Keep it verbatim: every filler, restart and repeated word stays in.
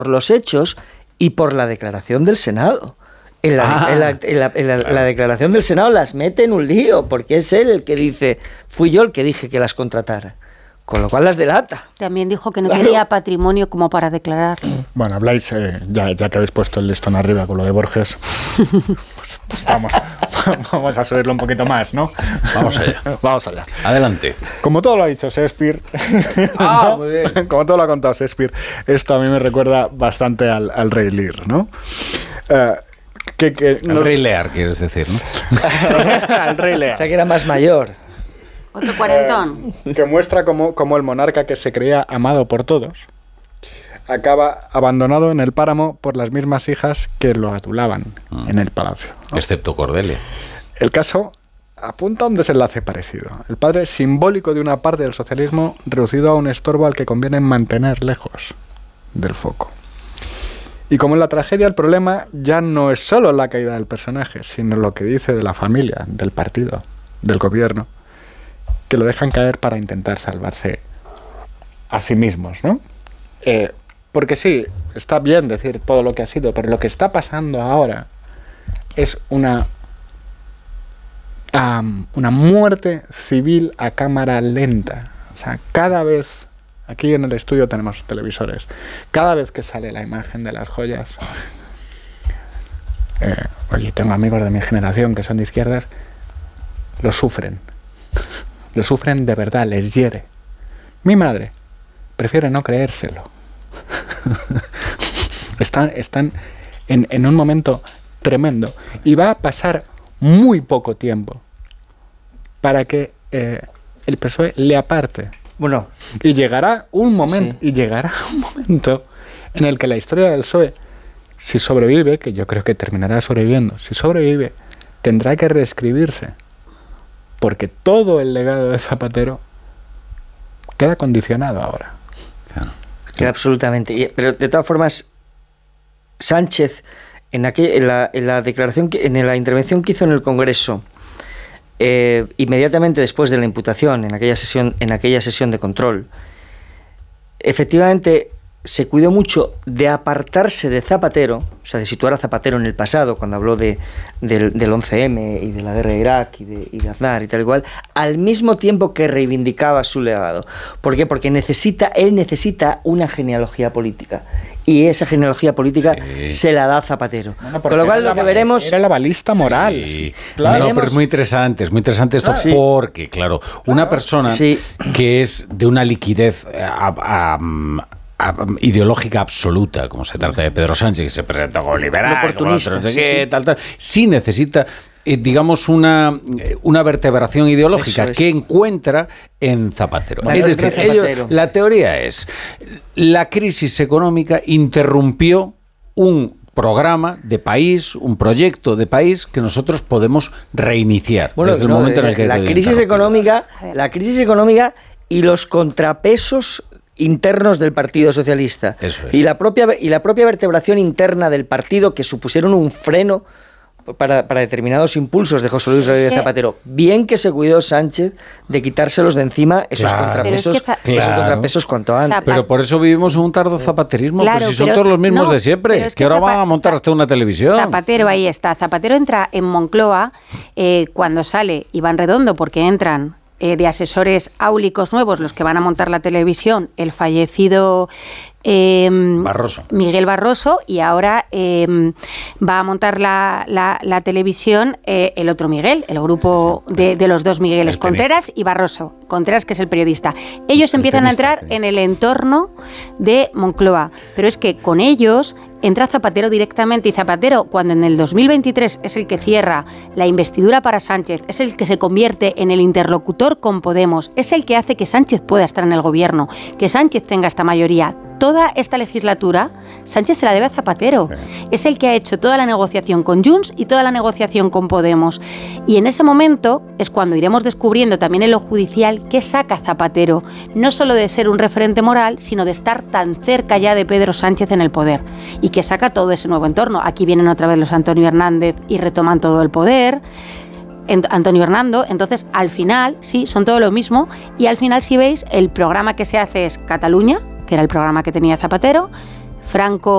por los hechos y por la declaración del Senado. En la, ah, en la, en la, en la, claro. la declaración del Senado las mete en un lío, porque es él el que dice, fui yo el que dije que las contratara. Con lo cual las delata. También dijo que no claro. tenía patrimonio como para declarar. Bueno, habláis, eh, ya, ya que habéis puesto el listón arriba con lo de Borges, pues, pues vamos, vamos a subirlo un poquito más, ¿no? Vamos allá. Vamos allá. Adelante. Como todo lo ha dicho Shakespeare, ah, ¿no? muy bien. Como todo lo ha contado Shakespeare, esto a mí me recuerda bastante al, al Rey Lear, ¿no? Uh, que, que nos... El Rey Lear, quieres decir, ¿no? Al Rey Lear. O sea, que era más mayor. Otro cuarentón. Eh, que muestra cómo, cómo el monarca que se creía amado por todos acaba abandonado en el páramo por las mismas hijas que lo adulaban mm. en el palacio, ¿no? Excepto Cordelia. El caso apunta a un desenlace parecido. El padre simbólico de una parte del socialismo reducido a un estorbo al que conviene mantener lejos del foco. Y como en la tragedia, el problema ya no es solo la caída del personaje, sino lo que dice de la familia, del partido, del gobierno, que lo dejan caer para intentar salvarse a sí mismos, ¿no? Eh, porque sí, está bien decir todo lo que ha sido, pero lo que está pasando ahora es una, um, una muerte civil a cámara lenta. O sea, cada vez, aquí en el estudio tenemos televisores, cada vez que sale la imagen de las joyas, eh, oye, tengo amigos de mi generación que son de izquierdas, lo sufren. Lo sufren de verdad, les hiere. Mi madre prefiere no creérselo. están están en, en un momento tremendo. Y va a pasar muy poco tiempo para que eh, el P S O E le aparte. Bueno. Y llegará un momento, sí. y llegará un momento en el que la historia del P S O E, si sobrevive, que yo creo que terminará sobreviviendo, si sobrevive, tendrá que reescribirse. Porque todo el legado de Zapatero queda condicionado ahora. Claro. Queda absolutamente. Pero de todas formas, Sánchez, en, aquel, en, la, en la declaración, que, en la intervención que hizo en el Congreso, eh, inmediatamente después de la imputación, en aquella sesión, en aquella sesión de control, efectivamente se cuidó mucho de apartarse de Zapatero, o sea, de situar a Zapatero en el pasado, cuando habló de, del, del once eme y de la guerra de Irak y de, y de Aznar y tal y cual, al mismo tiempo que reivindicaba su legado. ¿Por qué? Porque necesita, él necesita una genealogía política. Y esa genealogía política sí. se la da Zapatero. Bueno, con lo cual lo que veremos... Era la balista moral. Sí. Claro. No, no, pero es muy interesante, es muy interesante esto claro. porque, claro, claro, una persona sí. que es de una liquidez... A, a, a, ideológica absoluta, como se trata de Pedro Sánchez, que se presenta como liberal, como otro, no sé qué, sí. tal, tal, sí necesita, eh, digamos, una, una vertebración ideológica es. que encuentra en Zapatero. Bueno, es decir, Zapatero. Ellos, la teoría es, la crisis económica interrumpió un programa de país, un proyecto de país que nosotros podemos reiniciar bueno, desde no, el momento en el que... La crisis económica, la crisis económica y los contrapesos internos del Partido Socialista Eso es. y la propia y la propia vertebración interna del partido que supusieron un freno para, para determinados impulsos de José Luis Rodríguez Zapatero. Bien que se cuidó Sánchez de quitárselos de encima esos claro. contrapesos, es que claro. esos contrapesos cuanto antes. Pero por eso vivimos en un tardo zapaterismo, claro, pues si son pero, todos los mismos no, de siempre, es que, que ahora van a montar hasta una televisión. Zapatero, ahí está. Zapatero entra en Moncloa eh, cuando sale Iván Redondo, porque entran eh, de asesores áulicos nuevos los que van a montar la televisión, el fallecido eh, Barroso. Miguel Barroso, y ahora eh, va a montar la, la, la televisión eh, el otro Miguel, el grupo sí, sí. De, de los dos Migueles, Contreras y Barroso. Contreras, que es el periodista. Ellos el empiezan tenista, a entrar en el entorno de Moncloa, pero es que con ellos entra Zapatero directamente, y Zapatero, cuando en el dos mil veintitrés es el que cierra la investidura para Sánchez, es el que se convierte en el interlocutor con Podemos, es el que hace que Sánchez pueda estar en el gobierno, que Sánchez tenga esta mayoría. Toda esta legislatura, Sánchez se la debe a Zapatero. Sí. Es el que ha hecho toda la negociación con Junts y toda la negociación con Podemos. Y en ese momento es cuando iremos descubriendo también en lo judicial qué saca Zapatero, no solo de ser un referente moral, sino de estar tan cerca ya de Pedro Sánchez en el poder. Y que saca todo ese nuevo entorno. Aquí vienen otra vez los Antonio Hernández y retoman todo el poder. Antonio Hernando, entonces al final, sí, son todo lo mismo, y al final, si veis, el programa que se hace es Cataluña, que era el programa que tenía Zapatero, Franco